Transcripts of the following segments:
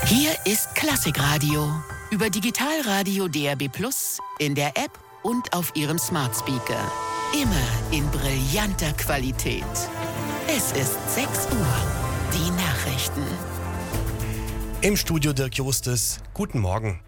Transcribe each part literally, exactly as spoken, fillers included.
Hier ist Klassikradio. Über Digitalradio D R B Plus, in der App und auf Ihrem Smart Speaker. Immer in brillanter Qualität. Es ist sechs Uhr. Die Nachrichten. Im Studio Dirk Justes. Guten Morgen.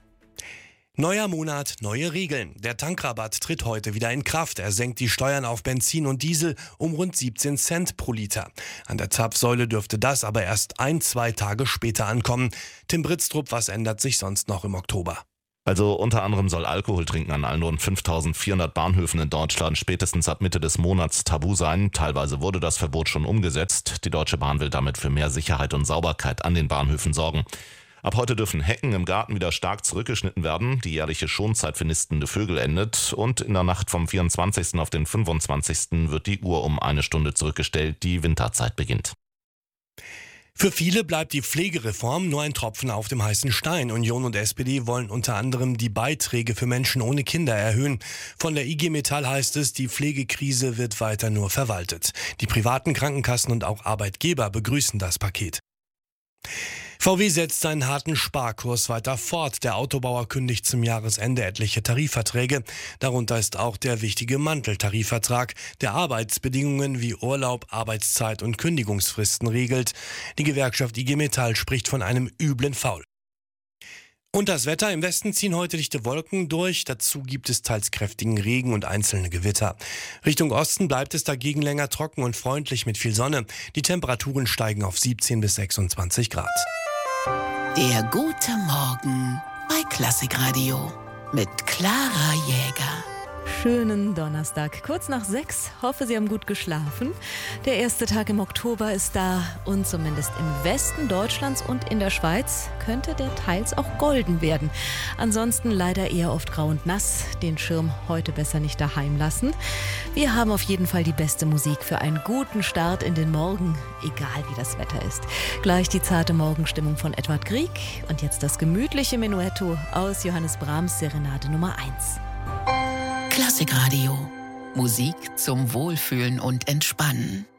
Neuer Monat, neue Regeln. Der Tankrabatt tritt heute wieder in Kraft. Er senkt die Steuern auf Benzin und Diesel um rund siebzehn Cent pro Liter. An der Zapfsäule dürfte das aber erst ein, zwei Tage später ankommen. Tim Britztrup, was ändert sich sonst noch im Oktober? Also unter anderem soll Alkoholtrinken an allen rund fünftausendvierhundert Bahnhöfen in Deutschland spätestens ab Mitte des Monats tabu sein. Teilweise wurde das Verbot schon umgesetzt. Die Deutsche Bahn will damit für mehr Sicherheit und Sauberkeit an den Bahnhöfen sorgen. Ab heute dürfen Hecken im Garten wieder stark zurückgeschnitten werden. Die jährliche Schonzeit für nistende Vögel endet. Und in der Nacht vom vierundzwanzigsten auf den fünfundzwanzigsten wird die Uhr um eine Stunde zurückgestellt. Die Winterzeit beginnt. Für viele bleibt die Pflegereform nur ein Tropfen auf dem heißen Stein. Union und S P D wollen unter anderem die Beiträge für Menschen ohne Kinder erhöhen. Von der I G Metall heißt es, die Pflegekrise wird weiter nur verwaltet. Die privaten Krankenkassen und auch Arbeitgeber begrüßen das Paket. V W setzt seinen harten Sparkurs weiter fort. Der Autobauer kündigt zum Jahresende etliche Tarifverträge. Darunter ist auch der wichtige Manteltarifvertrag, der Arbeitsbedingungen wie Urlaub, Arbeitszeit und Kündigungsfristen regelt. Die Gewerkschaft I G Metall spricht von einem üblen Faul. Und das Wetter: Im Westen ziehen heute dichte Wolken durch. Dazu gibt es teils kräftigen Regen und einzelne Gewitter. Richtung Osten bleibt es dagegen länger trocken und freundlich mit viel Sonne. Die Temperaturen steigen auf siebzehn bis sechsundzwanzig Grad. Der gute Morgen bei Klassikradio mit Clara Jäger. Schönen Donnerstag, kurz nach sechs. Hoffe, Sie haben gut geschlafen. Der erste Tag im Oktober ist da und zumindest im Westen Deutschlands und in der Schweiz könnte der teils auch golden werden. Ansonsten leider eher oft grau und nass. Den Schirm heute besser nicht daheim lassen. Wir haben auf jeden Fall die beste Musik für einen guten Start in den Morgen, egal wie das Wetter ist. Gleich die zarte Morgenstimmung von Edward Grieg und jetzt das gemütliche Menuetto aus Johannes Brahms Serenade Nummer eins. Klassikradio. Musik zum Wohlfühlen und Entspannen.